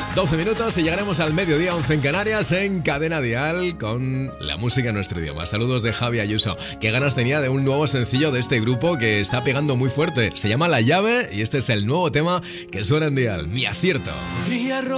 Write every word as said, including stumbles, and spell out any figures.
doce minutos y llegaremos al mediodía, once en Canarias, en Cadena Dial, con la música en nuestro idioma. Saludos de Javi Ayuso. Qué ganas tenía de un nuevo sencillo de este grupo que está pegando muy fuerte. Se llama La Llave y este es el nuevo tema que suena en Dial. Mi acierto.